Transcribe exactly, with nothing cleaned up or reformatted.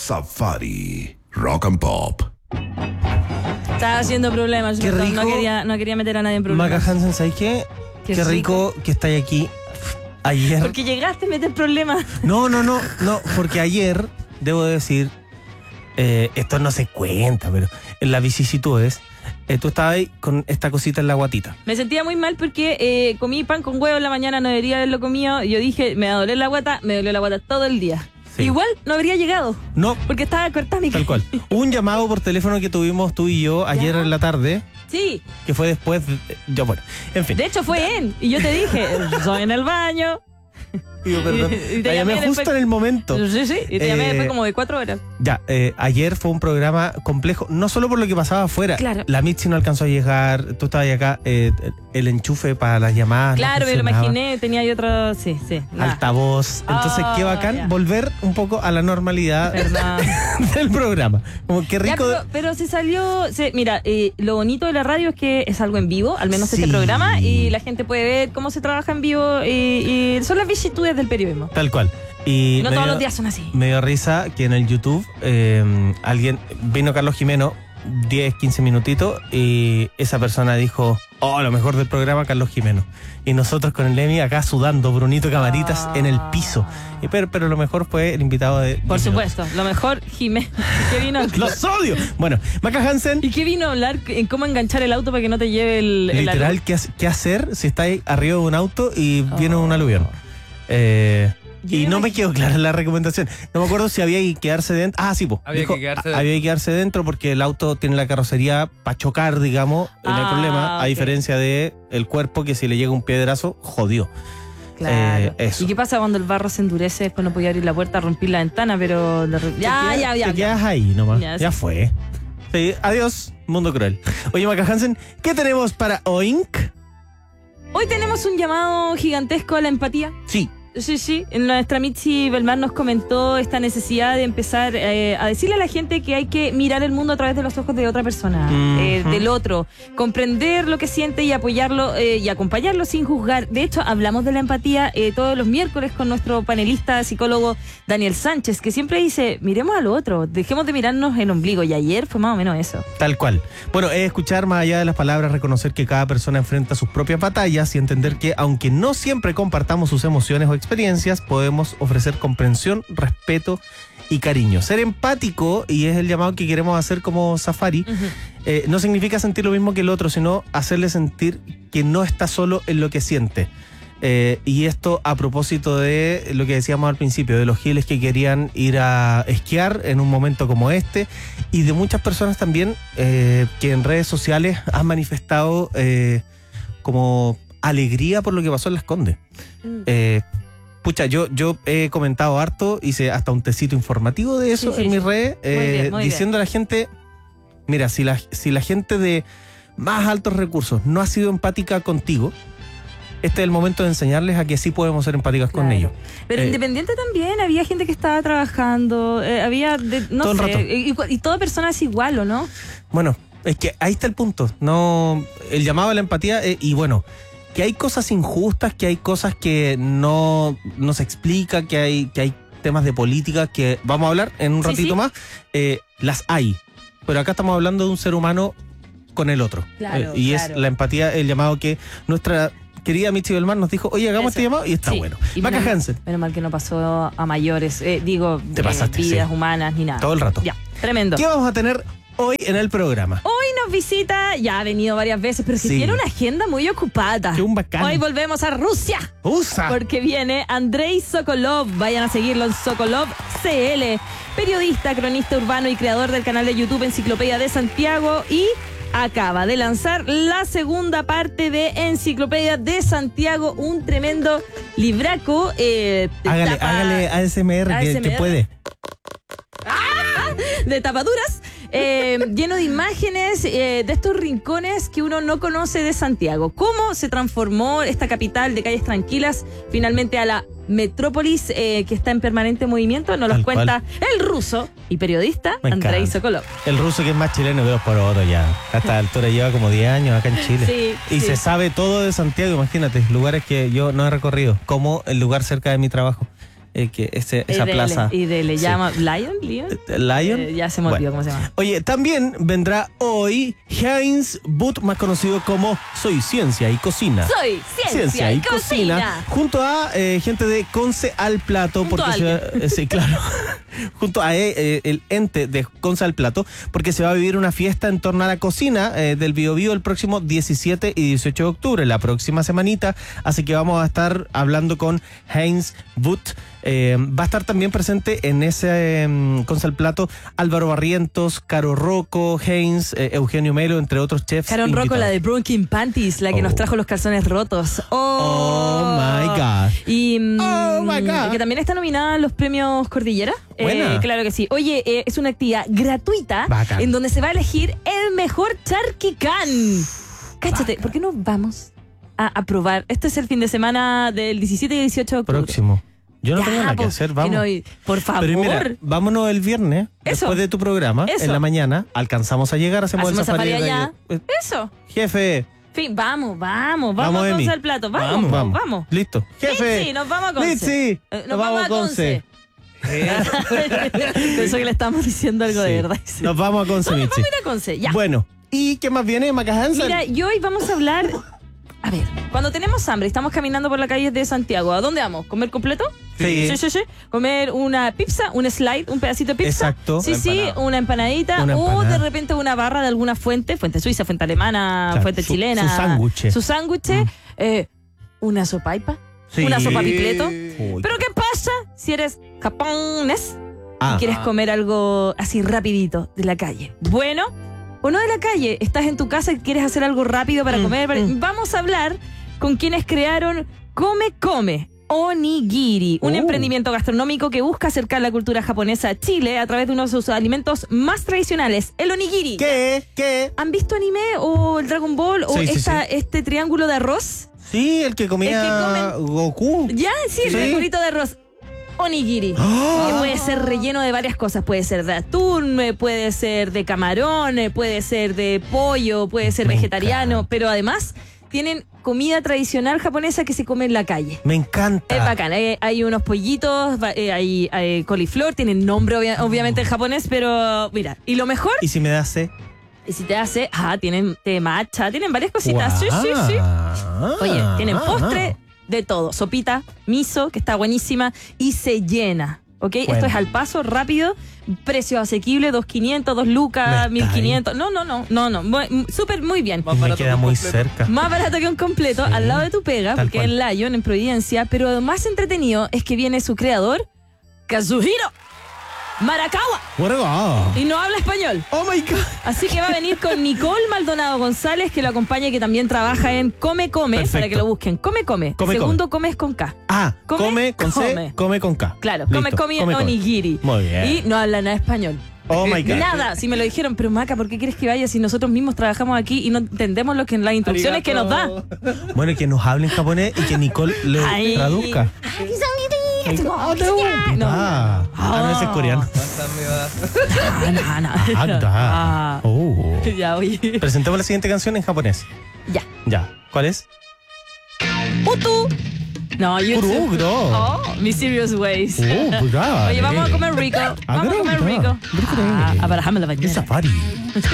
Safari Rock and Pop. Estaba haciendo problemas. Qué rico. No quería, no quería meter a nadie en problemas. Maca Hansen, ¿sabes qué? Qué Qué rico, rico que estáis aquí ayer. Porque llegaste a meter problemas. No, no, no, no, porque ayer, debo decir, eh, esto no se cuenta, pero en las vicisitudes, eh, tú estabas ahí con esta cosita en la guatita. Me sentía muy mal porque eh, comí pan con huevo en la mañana, no debería haberlo comido. Yo dije, me va a doler la guata, me dolió la guata todo el día. Sí. Igual no habría llegado. No, Porque estaba cortada mi tal cual. Hubo un llamado por teléfono que tuvimos tú y yo ayer ¿Ya? en la tarde, Sí, que fue después de, yo, bueno, en fin. de hecho fue él. Y yo te dije, soy en el baño. Digo, perdón, y te la llamé llamé justo después- en el momento. Sí, sí, y te llamé Eh, después como de cuatro horas. Ya, eh, ayer fue un programa complejo, no solo por lo que pasaba afuera. Claro. La Mitzi no alcanzó a llegar, tú estabas acá, eh, el enchufe para las llamadas. Claro, no me lo funcionaba. imaginé, tenía ahí otro, sí, sí. nada. Altavoz. Entonces, Ah, qué bacán ya. volver un poco a la normalidad Verdad. del programa. Como qué Ya, rico. pero, pero se salió, se, mira, eh, lo bonito de la radio es que es algo en vivo, al menos Sí. este programa, y la gente puede ver cómo se trabaja en vivo y, y son las vicisitudes del periodismo. Tal cual. Y No me todos dio- los días son así. Me dio risa que en el YouTube eh, alguien, vino Carlos Jimeno, diez, quince minutitos, y esa persona dijo, oh, lo mejor del programa, Carlos Jimeno. Y nosotros con el Emi acá sudando, Brunito Camaritas Ah. en el piso. Y pero, pero lo mejor fue el invitado de... Por diez supuesto, lo mejor, Jiménez. ¿Qué vino? minutos. ¡Los odio! Bueno, Maca Hansen, ¿Y qué vino a hablar en cómo enganchar el auto para que no te lleve el, el literal, aluvión? ¿qué, hace- qué hacer si estáis arriba de un auto y viene Oh. un aluvión? Eh... Yo Y me no me imagino- quedó clara la recomendación. No me acuerdo si había que quedarse dentro. Ah, sí, po. Había Dijo, que quedarse a- dentro. Había que quedarse dentro porque el auto tiene la carrocería para chocar, digamos. y no hay Ah, problema. A ok. diferencia de el cuerpo que si le llega un piedrazo, jodió. Claro. Eh, eso. ¿Y qué pasa cuando el barro se endurece? Después no podía abrir la puerta, rompir la ventana, pero... de re- Ya, Te ya, quedas- ya. Te ya. quedas ahí nomás. Ya, Ya, sí. fue. Sí, adiós, mundo cruel. Oye, Maca Hansen, ¿qué tenemos para Oink? Hoy tenemos un llamado gigantesco a la empatía. Sí. Sí, sí. Nuestra Mitzi Belmar nos comentó esta necesidad de empezar eh, a decirle a la gente que hay que mirar el mundo a través de los ojos de otra persona, Ujú. eh, del otro, comprender lo que siente y apoyarlo eh, y acompañarlo sin juzgar. De hecho, hablamos de la empatía eh, todos los miércoles con nuestro panelista psicólogo Daniel Sánchez, que siempre dice, miremos al otro, dejemos de mirarnos el ombligo. Y ayer fue más o menos eso. Tal cual. Bueno, es escuchar más allá de las palabras, reconocer que cada persona enfrenta sus propias batallas y entender que, aunque no siempre compartamos sus emociones o experiencias, podemos ofrecer comprensión, respeto y cariño. Ser empático, y es el llamado que queremos hacer como Safari, eh, no significa sentir lo mismo que el otro, sino hacerle sentir que no está solo en lo que siente. Eh, y esto a propósito de lo que decíamos al principio, de los giles que querían ir a esquiar en un momento como este, y de muchas personas también eh, que en redes sociales han manifestado eh, como alegría por lo que pasó en Las Condes. Eh, pucha, yo, yo he comentado harto, hice hasta un tecito informativo de eso Sí, sí, en mis sí. redes, eh, bien, muy diciendo a la gente, mira, si la, si la gente de más altos recursos no ha sido empática contigo, este es el momento de enseñarles a que sí podemos ser empáticas con Claro. ellos. Pero Eh, independiente también, había gente que estaba trabajando, eh, había, de- no Todo el sé, rato. y, y- y toda persona es igual, ¿o no? Bueno, es que ahí está el punto. No, el llamado a la empatía, eh, y bueno, que hay cosas injustas, que hay cosas que no, no se explica, que hay, que hay temas de política que vamos a hablar en un Sí, ratito sí. más. Eh, las hay. Pero acá estamos hablando de un ser humano con el otro. Claro, Eh, y claro. es la empatía, el llamado que nuestra querida Mitzi Belmar nos dijo, oye, hagamos Eso. este llamado, y está Sí. bueno. Y Maca menos- Hansen, Menos mal que no pasó a mayores, eh, digo, Te eh, pasaste, vidas sí. humanas ni nada. todo el rato. Ya, tremendo. ¿Qué vamos a tener hoy en el programa? Hoy nos visita, ya ha venido varias veces, pero que Sí. tiene una agenda muy ocupada. Qué un bacán. Hoy volvemos a Rusia. ¡Usa! Porque viene Andrei Sokolov. Vayan a seguirlo en Sokolov C L. Periodista, cronista urbano y creador del canal de YouTube Enciclopedia de Santiago. Y acaba de lanzar la segunda parte de Enciclopedia de Santiago. Un tremendo libraco. Eh, de Hágale, tapa- hágale A S M R, que- A S M R. que puede. de tapaduras, eh, lleno de imágenes eh, de estos rincones que uno no conoce de Santiago. ¿Cómo se transformó esta capital de calles tranquilas finalmente a la metrópolis eh, que está en permanente movimiento? Nos Tal los cuenta cual. el ruso y periodista Me Andrei encanta. Sokolov. El ruso que es más chileno que dos por otro ya. A esta altura lleva como diez años acá en Chile. Sí, y sí. se sabe todo de Santiago, imagínate, lugares que yo no he recorrido, como el lugar cerca de mi trabajo. eh, que ese, Y esa de- plaza. Y de le Sí. llama Lion, Leon. Lion. Eh, ya se me olvidó cómo se llama. Oye, también vendrá hoy Heinz Butt, más conocido como Soy Ciencia y Cocina. Soy Ciencia, y Cocina. Junto a eh, gente de Conce al Plato. Junto porque a se va- eh, sí, claro. Junto a eh, eh, el ente de Conce al Plato, porque se va a vivir una fiesta en torno a la cocina eh, del Biobío el próximo diecisiete y dieciocho de octubre, la próxima semanita. Así que vamos a estar hablando con Heinz Butt. Eh, va a estar también presente en ese eh, Conce al Plato Álvaro Barrientos, Caro Rocco, Heinz, eh, Eugenio Melo, entre otros chefs. Caron Rocco, invitados. la de Brooklyn Panties, la que Oh. nos trajo los calzones rotos. Oh, Oh, my God. Y, mm, Oh, my God. que también está nominada a los premios Cordillera. Buena. Eh, claro que sí. Oye, eh, es una actividad gratuita Bacán. en donde se va a elegir el mejor charquicán. Cáchate, ¿por qué no vamos a, a probar? Este es el fin de semana del diecisiete y dieciocho de octubre. Próximo. Yo no Ya, tengo nada que po, hacer, que vamos. no hay- por favor. Pero mira, vámonos el viernes, Eso. después de tu programa, Eso. en la mañana, alcanzamos a llegar, hacemos, Hacemos el safari. safari de allá. la- eh, Eso. Jefe, Fin, vamos, vamos, vamos, Vamos, a Emi. Conce al Plato. Vamos, vamos, vamos. vamos. Listo. Jefe. Litsi, nos vamos a Conce. Litsi, Eh, nos vamos a Conce. Pensó que le estamos diciendo algo de Sí. verdad. Nos vamos a Conce, Vamos, Mitzi. vamos a ir a Conce, ya. Bueno, ¿y qué más viene, Maca Hansen? Mira, y hoy vamos a hablar. A ver, cuando tenemos hambre, estamos caminando por las calles de Santiago. ¿A dónde vamos? ¿Comer completo? Sí. sí, sí, sí. ¿Comer una pizza, un slide, un pedacito de pizza? Exacto. Sí, Una sí, empanada. una empanadita. Una o empanada. de repente una barra de alguna fuente, fuente suiza, fuente alemana, Claro, fuente su- chilena. su sándwich. Su sándwich. Mm. eh, una sopaipa. Sí. Una sopa pipleto. Uy. Pero ¿qué pasa si eres japonés Ah, y quieres comer algo así rapidito de la calle? Bueno, o no de la calle, estás en tu casa y quieres hacer algo rápido para Mm, comer. para- mm. Vamos a hablar con quienes crearon Come Come Onigiri, un Oh. emprendimiento gastronómico que busca acercar la cultura japonesa a Chile a través de uno de sus alimentos más tradicionales, el onigiri. ¿Qué? ¿Qué? ¿Han visto anime o el Dragon Ball o Sí, sí, esta, sí. este triángulo de arroz? Sí, el que comía El Goku. Ya, sí, el Sí. triangulito de arroz. Onigiri. ¡Ah! Que puede ser relleno de varias cosas. Puede ser de atún, eh, puede ser de camarón, eh, puede ser de pollo, puede ser Me vegetariano. encanta. Pero además tienen comida tradicional japonesa que se come en la calle. Me encanta. Es bacán. Hay, hay unos pollitos, va- eh, hay, hay coliflor, tienen nombre obvia- obviamente en japonés, pero mira. Y lo mejor, ¿Y si me das C? y si te hace, ah, tienen té matcha, tienen varias cositas. Sí, sí, sí. Guau. Oye, tienen Ah. postre de todo. Sopita, miso, que está buenísima, y se llena. ¿Ok? Bueno. Esto es al paso, rápido, precio asequible, dos mil quinientos, dos lucas, ¿Me mil estáis? quinientos. No, no, no, no, no. Muy- Súper, muy bien. Me queda muy cerca. Más barato que un completo, Sí, al lado de tu pega, tal porque cual. en Lion, en Providencia, pero lo más entretenido es que viene su creador, Kazuhiro Marakawa, Guarda. y no habla español. Oh my God. Así que va a venir con Nicole Maldonado González, que lo acompaña y que también trabaja en Come Come, Perfecto. para que lo busquen. Come Come. Come, Segundo come es con K. Ah, Come, come, con C, come. come con K. Claro, Listo. Come Come Onigiri. Muy bien. Y no habla nada español. Oh my God. Nada, si me lo dijeron, pero Maca, ¿por qué quieres que vaya si nosotros mismos trabajamos aquí y no entendemos lo que en las instrucciones que nos da? Bueno, y que nos hable en japonés y que Nicole le Ay. traduzca. No. Ah, ah, no, ese es coreano. Ah, no, no. Ah, da. Ah. Oh. Ya, oye. Presentemos la siguiente canción en japonés. Ya. Ya. ¿Cuál es? Utu. No, YouTube. Kurugro. Oh, Mysterious Ways. Oh, pues ya. Oye, vamos a comer rico. Vamos a comer rico. Rico. Ah, abraham la ¡Qué bañera. safari!